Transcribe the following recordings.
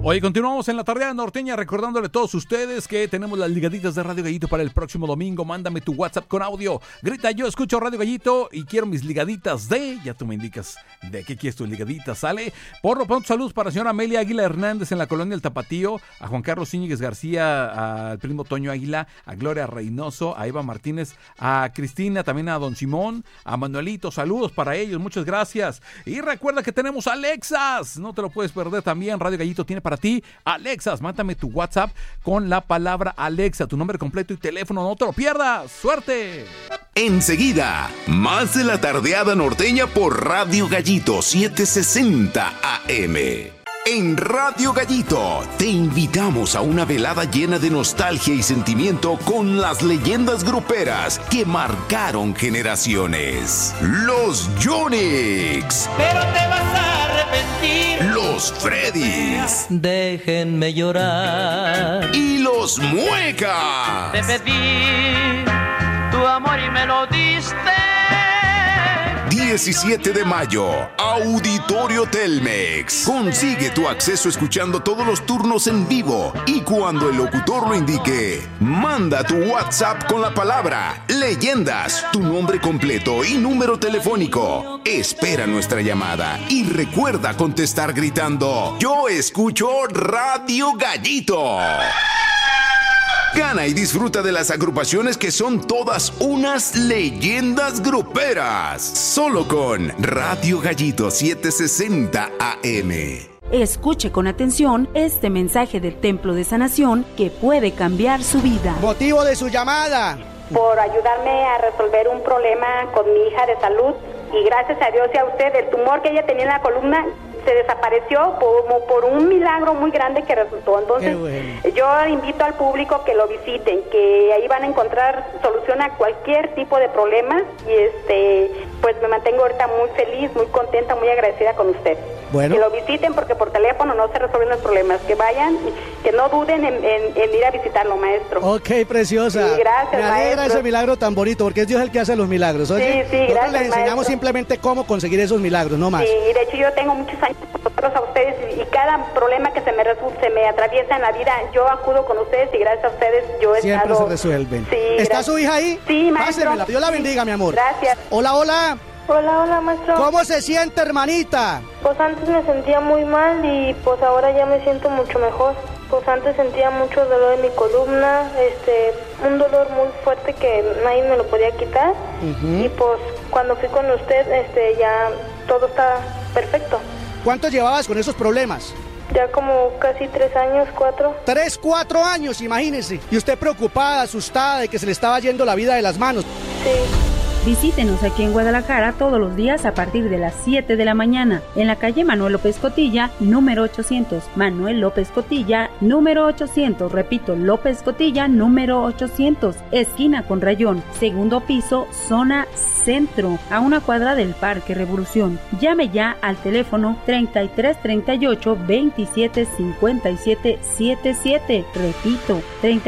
Oye, continuamos en la tardeada norteña recordándole a todos ustedes que tenemos las ligaditas de Radio Gallito para el próximo domingo. Mándame tu WhatsApp con audio. Grita, yo escucho Radio Gallito y quiero mis ligaditas de... Ya tú me indicas de qué quieres tus ligaditas, ¿sale? Por lo pronto, saludos para la señora Amelia Águila Hernández en la colonia El Tapatío, a Juan Carlos Íñiguez García, al primo Toño Águila, a Gloria Reynoso, a Eva Martínez, a Cristina, también a Don Simón, a Manuelito. Saludos para ellos, muchas gracias. Y recuerda que tenemos Alexas, no te lo puedes perder también. Radio Gallito tiene para ti Alexas. Mándame tu WhatsApp con la palabra Alexa, tu nombre completo y teléfono, no te lo pierdas. ¡Suerte! Enseguida, más de la tardeada norteña por Radio Gallito 760 AM. En Radio Gallito te invitamos a una velada llena de nostalgia y sentimiento con las leyendas gruperas que marcaron generaciones. Los Yonix. Pero te vas a arrepentir. Los Freddys. Déjenme llorar. Y los Muecas. Te pedí tu amor y me lo diste. 17 de mayo, Auditorio Telmex. Consigue tu acceso escuchando todos los turnos en vivo y cuando el locutor lo indique, manda tu WhatsApp con la palabra Leyendas, tu nombre completo y número telefónico. Espera nuestra llamada y recuerda contestar gritando: yo escucho Radio Gallito. Gana y disfruta de las agrupaciones que son todas unas leyendas gruperas. Solo con Radio Gallito 760 AM. Escuche con atención este mensaje del Templo de Sanación que puede cambiar su vida. Motivo de su llamada. Por ayudarme a resolver un problema con mi hija de salud. Y gracias a Dios y a usted, el tumor que ella tenía en la columna se desapareció como por un milagro muy grande que resultó. Entonces, yo invito al público que lo visiten, que ahí van a encontrar solución a cualquier tipo de problema. Y pues me mantengo ahorita muy feliz, muy contenta, muy agradecida con usted. Bueno. Que lo visiten porque por teléfono no se resuelven los problemas. Que vayan, que no duden en ir a visitarlo, maestro. Ok, preciosa. Sí, gracias, me alegra maestro. Ese milagro tan bonito, porque es Dios el que hace los milagros. Oye, sí, nosotros gracias, les enseñamos maestro. simplemente cómo conseguir esos milagros, no más. Sí, y de hecho yo tengo muchos años con a ustedes y cada problema que se me atraviesa en la vida, yo acudo con ustedes y gracias a ustedes yo he Siempre estado... se resuelven. Sí, ¿Está gracias. su hija ahí? Sí, maestro. Pásemela, Dios la bendiga, mi amor. Gracias. Hola, hola. Hola, maestro. ¿Cómo se siente, hermanita? Pues antes me sentía muy mal y pues ahora ya me siento mucho mejor. Pues antes sentía mucho dolor en mi columna, un dolor muy fuerte que nadie me lo podía quitar. Y pues cuando fui con usted, ya todo está perfecto. ¿Cuánto llevabas con esos problemas? Ya como casi 3 años, 4. 3, 4 años, imagínese. Y usted preocupada, asustada de que se le estaba yendo la vida de las manos. Sí. Visítenos aquí en Guadalajara todos los días a partir de las 7 de la mañana, en la calle Manuel López Cotilla, número 800. Manuel López Cotilla, número 800. Repito, López Cotilla, número 800. Esquina con Rayón, segundo piso, zona centro, a una cuadra del Parque Revolución. Llame ya al teléfono 3338 27 57 77. Repito,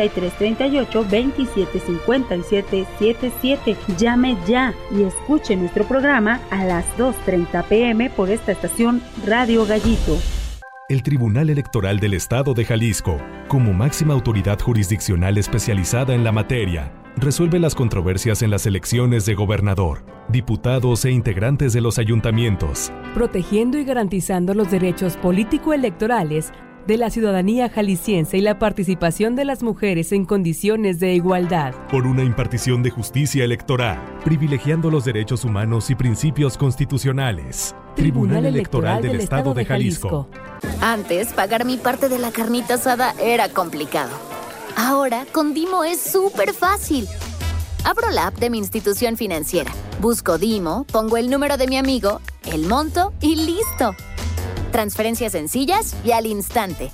3338 27 57 77. Llame ya y escuche nuestro programa a las 2:30 p.m. por esta estación Radio Gallito. El Tribunal Electoral del Estado de Jalisco, como máxima autoridad jurisdiccional especializada en la materia, resuelve las controversias en las elecciones de gobernador, diputados e integrantes de los ayuntamientos, protegiendo y garantizando los derechos político-electorales de la ciudadanía jalisciense y la participación de las mujeres en condiciones de igualdad. Por una impartición de justicia electoral, privilegiando los derechos humanos y principios constitucionales. Tribunal Electoral del Estado de Jalisco. Antes, pagar mi parte de la carnita asada era complicado. Ahora, con Dimo es súper fácil. Abro la app de mi institución financiera, busco Dimo, pongo el número de mi amigo, el monto y ¡listo! Transferencias sencillas y al instante.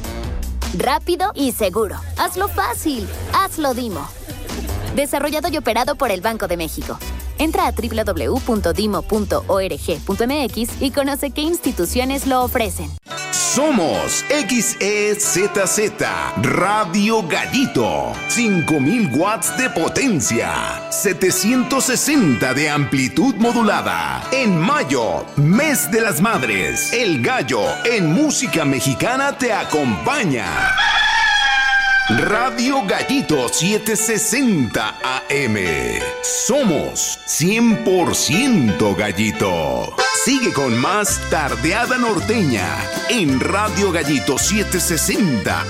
Rápido y seguro. Hazlo fácil. Hazlo Dimo. Desarrollado y operado por el Banco de México. Entra a www.dimo.org.mx y conoce qué instituciones lo ofrecen. Somos XEZZ Radio Gallito. 5000 watts de potencia. 760 de amplitud modulada. En mayo, mes de las madres, El Gallo en música mexicana te acompaña. Radio Gallito 760 AM. Somos 100% Gallito. Sigue con más Tardeada Norteña en Radio Gallito 760